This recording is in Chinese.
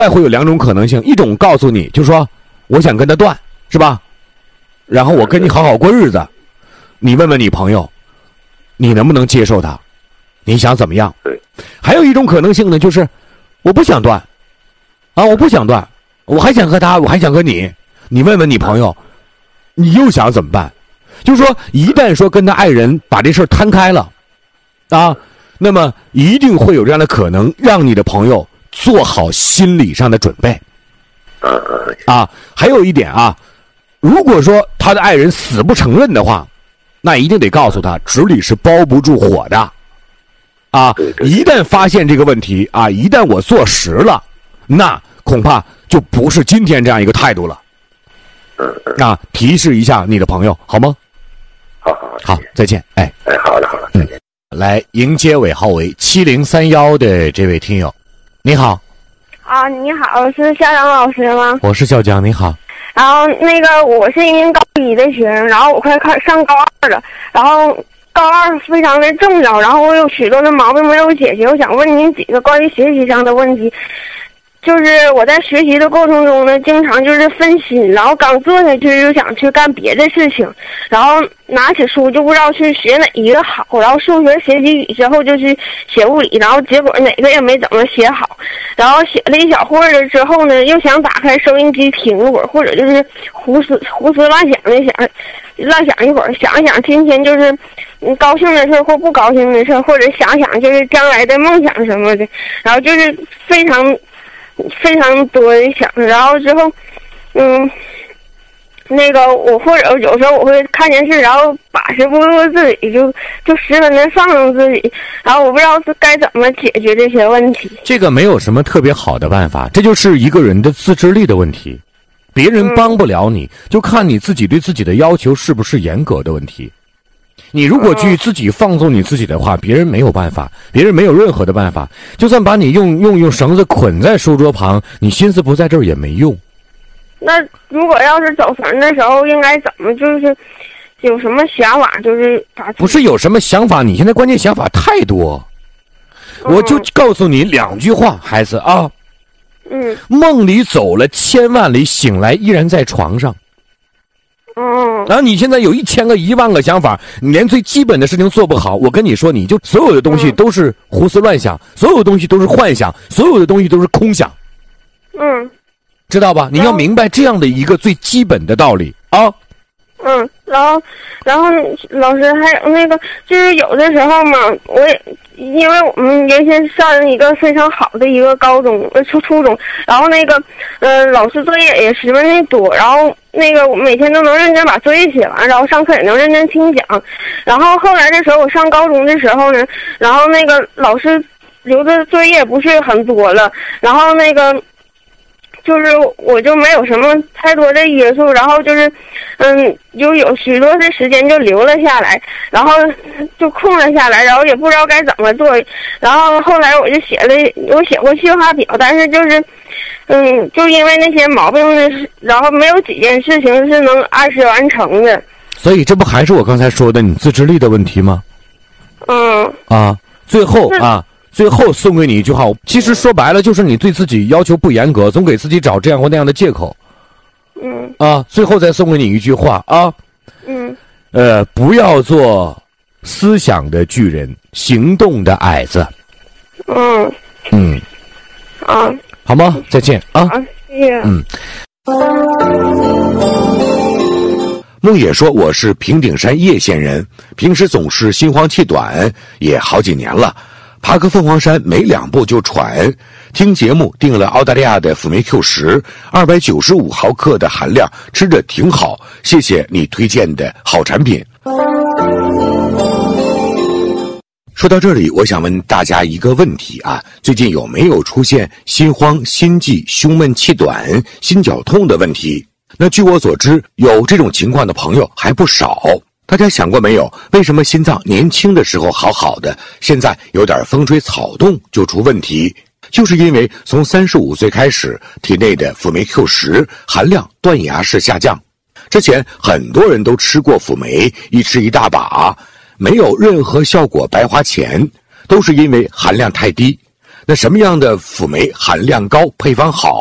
会有两种可能性，一种告诉你就说我想跟他断，是吧？然后我跟你好好过日子，你问问你朋友，你能不能接受他？你想怎么样？ 对。 还有一种可能性呢，就是我不想断，啊，我不想断，我还想和他，我还想和你。你问问你朋友，你又想怎么办？就是说，一旦说跟他爱人把这事儿摊开了，啊，那么一定会有这样的可能，让你的朋友做好心理上的准备。啊，还有一点啊，如果说他的爱人死不承认的话，那一定得告诉他，纸里是包不住火的。啊，一旦发现这个问题啊，一旦我坐实了，那恐怕就不是今天这样一个态度了。啊，提示一下你的朋友好吗？好，再见。哎， 好的，再见。 来迎接尾号为7031的这位听友，你好。 啊，你好，是校长老师吗？ 我是校长，你好。 然后我是一名高一的学生，然后我快上高2了，然后高2非常的重要，然后我有许多的毛病没有解决，我想问您几个关于学习上的问题。就是我在学习的过程中呢，经常就是分心，然后刚坐下去就想去干别的事情，然后拿起书就不知道去学哪一个好，然后数学学习语之后就去写物理，然后结果哪个也没怎么写好，然后写了一小会儿了之后呢，又想打开收音机听一会儿，或者就是胡思乱想的乱想一会儿，想一想今天就是高兴的事或不高兴的事，或者想想就是将来的梦想什么的，然后就是非常多的想，然后之后我或者有时候我会看电视，然后把持不住自己，就十分的放纵自己，然后我不知道是该怎么解决这些问题。 这个没有什么特别好的办法，这就是一个人的自制力的问题，别人帮不了你，就看你自己对自己的要求是不是严格的问题。你如果去自己放纵你自己的话，别人没有办法，别人没有任何的办法，就算把你用绳子捆在书桌旁，你心思不在这儿也没用。 那如果要是走神的时候，应该怎么就是有什么想法，就是不是有什么想法，你现在关键想法太多。我就告诉你2句话，孩子啊，梦里走了千万里，醒来依然在床上。然后你现在有1000个1万个想法，你连最基本的事情做不好，我跟你说，你就所有的东西都是胡思乱想，所有的东西都是幻想，所有的东西都是空想。知道吧？你要明白这样的一个最基本的道理啊。 然后老师还有就是有的时候嘛，我也因为我们原先上一个非常好的一个高中初中，然后老师作业也十分的多，然后我每天都能认真把作业写完，然后上课也能认真听讲。然后后来的时候，我上高中的时候呢，然后老师留的作业不是很多了，然后就是我就没有什么太多的约束，然后就是就有许多的时间就留了下来，然后就空了下来，然后也不知道该怎么做。然后后来我写过计划表，但是就是就因为那些毛病呢，然后没有几件事情是能按时完成的。 所以这不还是我刚才说的你自制力的问题吗？最后送给你一句话，其实说白了就是你对自己要求不严格，总给自己找这样或那样的借口。最后再送给你一句话啊，不要做思想的巨人，行动的矮子。好吗？再见啊。 谢谢。 梦野说我是平顶山叶县人，平时总是心慌气短，也好几年了。爬个凤凰山没2步就喘，听节目订了澳大利亚的辅酶 Q10，295毫克的含量，吃着挺好，谢谢你推荐的好产品。说到这里，我想问大家一个问题啊，最近有没有出现心慌、心悸、胸闷气短、心绞痛的问题？那据我所知，有这种情况的朋友还不少。大家想过没有，为什么心脏年轻的时候好好的，现在有点风吹草动就出问题？就是因为从35岁开始，体内的辅酶 Q10 含量断崖式下降。之前很多人都吃过辅酶，一吃一大把，没有任何效果，白花钱，都是因为含量太低。 那什么样的辅酶含量高、配方好？